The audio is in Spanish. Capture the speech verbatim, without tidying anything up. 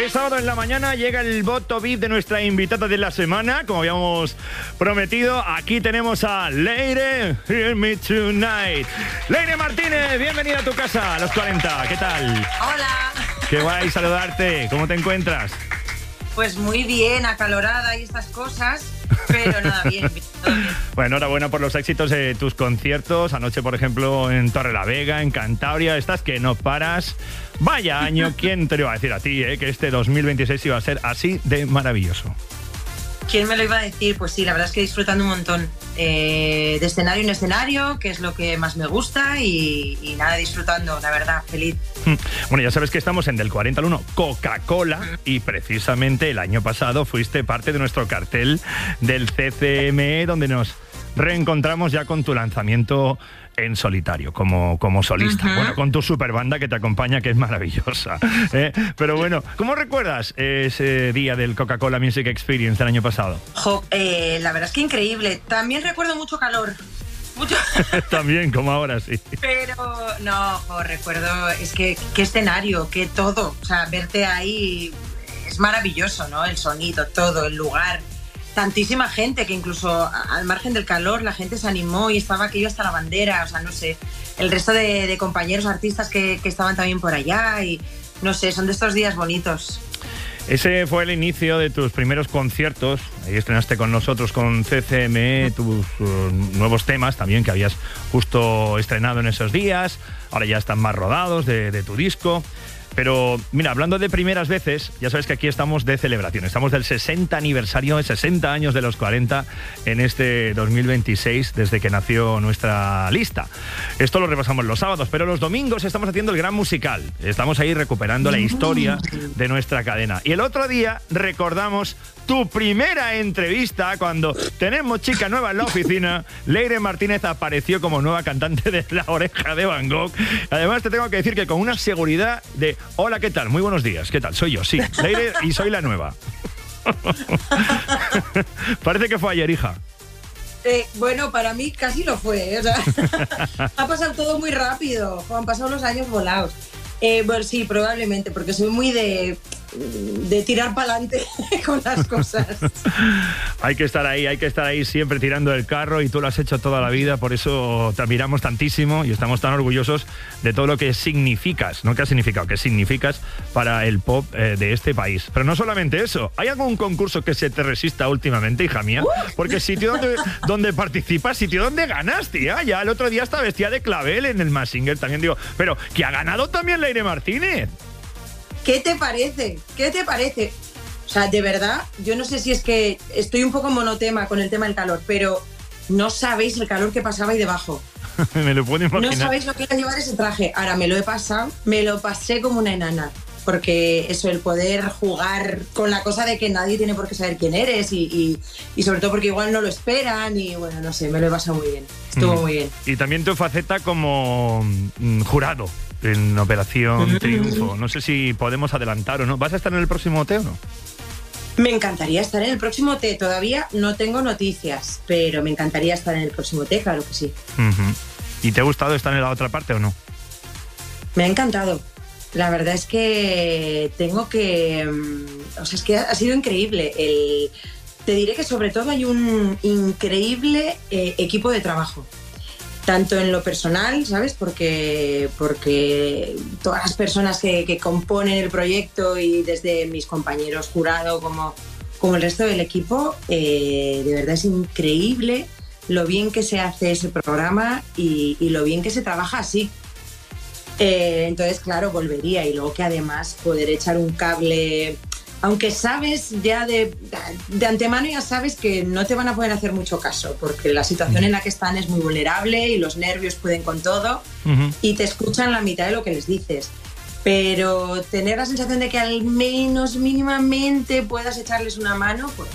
es sábado en la mañana, llega el voto V I P de nuestra invitada de la semana. Como habíamos prometido, aquí tenemos a Leire, Hear Me Tonight. Leire Martínez, bienvenida a tu casa, a los cuarenta. ¿Qué tal? Hola. Qué guay saludarte. ¿Cómo te encuentras? Pues muy bien, acalorada y estas cosas, pero nada, bien, todo bien. Bueno, enhorabuena por los éxitos de tus conciertos. Anoche, por ejemplo, en Torrelavega, en Cantabria. Estás que no paras. Vaya año, ¿quién te lo iba a decir a ti, eh, que este dos mil veintiséis iba a ser así de maravilloso? ¿Quién me lo iba a decir? Pues sí, la verdad es que disfrutando un montón. Eh, de escenario en escenario, que es lo que más me gusta, y, y nada, disfrutando, la verdad, feliz. Bueno, ya sabes que estamos en Del cuarenta al uno Coca-Cola, y precisamente el año pasado fuiste parte de nuestro cartel del C C M E, donde nos reencontramos ya con tu lanzamiento en solitario, como, como solista. Uh-huh. Bueno, con tu super banda que te acompaña, que es maravillosa. ¿eh? Pero bueno, ¿cómo recuerdas ese día del Coca-Cola Music Experience del año pasado? Jo, eh, la verdad es que increíble. También recuerdo mucho calor. Mucho. También, como ahora, sí. Pero no, jo, recuerdo, es que qué escenario, qué todo. O sea, verte ahí es maravilloso, ¿no? El sonido, todo, el lugar. Tantísima gente que incluso al margen del calor la gente se animó y estaba aquello hasta la bandera, o sea, no sé, el resto de, de compañeros artistas que, que estaban también por allá y no sé, son de estos días bonitos. Ese fue el inicio de tus primeros conciertos. Ahí estrenaste con nosotros, con C C M E, tus uh, nuevos temas también que habías justo estrenado en esos días. Ahora ya están más rodados de, de tu disco. Pero, mira, hablando de primeras veces, ya sabes que aquí estamos de celebración. Estamos del sesenta aniversario, sesenta años de los cuarenta en este dos mil veintiséis, desde que nació nuestra lista. Esto lo repasamos los sábados, pero los domingos estamos haciendo el gran musical. Estamos ahí recuperando la historia de nuestra cadena. Y el otro día recordamos tu primera entrevista cuando tenemos chica nueva en la oficina. Leire Martínez apareció como nueva cantante de La Oreja de Van Gogh. Además, te tengo que decir que con una seguridad de hola, ¿qué tal? Muy buenos días. ¿Qué tal? Soy yo, sí, Leire, y soy la nueva. Parece que fue ayer, hija. Eh, bueno, para mí casi lo fue, ¿eh? O sea, ha pasado todo muy rápido, han pasado los años volados. Eh, bueno, sí, probablemente, porque soy muy de, de tirar para adelante con las cosas. Hay que estar ahí, hay que estar ahí siempre tirando el carro, y tú lo has hecho toda la vida, por eso te admiramos tantísimo y estamos tan orgullosos de todo lo que significas, no que has significado, que significas para el pop eh, de este país. Pero no solamente eso, ¿hay algún concurso que se te resista últimamente, hija mía? Porque sitio donde, donde participas, sitio donde ganas, tía. Ya el otro día estaba vestida de clavel en el Mask Singer, también digo, pero que ha ganado también Leire Martínez. ¿Qué te parece? ¿Qué te parece? O sea, de verdad, yo no sé si es que estoy un poco monotema con el tema del calor, pero no sabéis el calor que pasaba ahí debajo. Me lo puedo imaginar. No sabéis lo que era llevar ese traje. Ahora me lo he pasado, me lo pasé como una enana. Porque eso, el poder jugar con la cosa de que nadie tiene por qué saber quién eres y, y, y sobre todo porque igual no lo esperan y bueno, no sé, me lo he pasado muy bien. Estuvo mm. muy bien. Y también tu faceta como mm, jurado en Operación Triunfo. No sé si podemos adelantar o no. ¿Vas a estar en el próximo O T o no? Me encantaría estar en el próximo O T. Todavía no tengo noticias, pero me encantaría estar en el próximo O T, claro que sí. Uh-huh. ¿Y te ha gustado estar en la otra parte o no? Me ha encantado. La verdad es que tengo que... O sea, es que ha sido increíble. El, te diré que sobre todo hay un increíble eh, equipo de trabajo. Tanto en lo personal, ¿sabes? Porque, porque todas las personas que, que componen el proyecto y desde mis compañeros jurado como, como el resto del equipo, eh, de verdad es increíble lo bien que se hace ese programa y, y lo bien que se trabaja así. Eh, entonces, claro, volvería y luego que además poder echar un cable, aunque sabes ya de, de antemano ya sabes que no te van a poder hacer mucho caso porque la situación en la que están es muy vulnerable y los nervios pueden con todo uh-huh. y te escuchan la mitad de lo que les dices. Pero tener la sensación de que al menos mínimamente puedas echarles una mano, pues